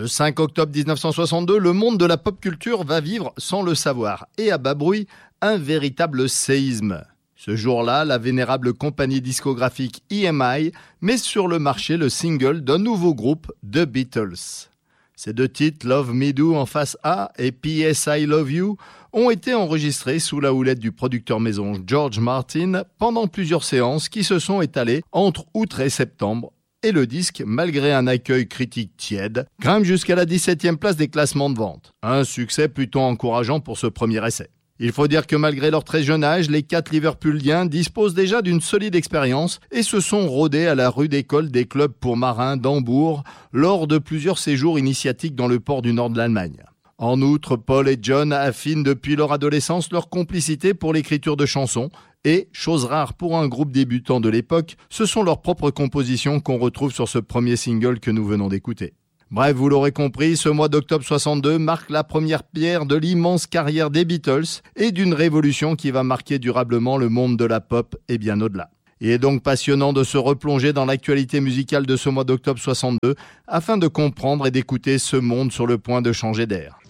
Le 5 octobre 1962, le monde de la pop culture va vivre, sans le savoir et à bas bruit, un véritable séisme. Ce jour-là, la vénérable compagnie discographique EMI met sur le marché le single d'un nouveau groupe, The Beatles. Ces deux titres, Love Me Do en face A et P.S. I Love You, ont été enregistrés sous la houlette du producteur maison George Martin pendant plusieurs séances qui se sont étalées entre août et septembre. Et le disque, malgré un accueil critique tiède, grimpe jusqu'à la 17e place des classements de vente. Un succès plutôt encourageant pour ce premier essai. Il faut dire que malgré leur très jeune âge, les 4 Liverpooliens disposent déjà d'une solide expérience et se sont rodés à la rude école des clubs pour marins d'Hambourg lors de plusieurs séjours initiatiques dans le port du nord de l'Allemagne. En outre, Paul et John affinent depuis leur adolescence leur complicité pour l'écriture de chansons et, chose rare pour un groupe débutant de l'époque, ce sont leurs propres compositions qu'on retrouve sur ce premier single que nous venons d'écouter. Bref, vous l'aurez compris, ce mois d'octobre 62 marque la première pierre de l'immense carrière des Beatles et d'une révolution qui va marquer durablement le monde de la pop et bien au-delà. Il est donc passionnant de se replonger dans l'actualité musicale de ce mois d'octobre 62 afin de comprendre et d'écouter ce monde sur le point de changer d'air.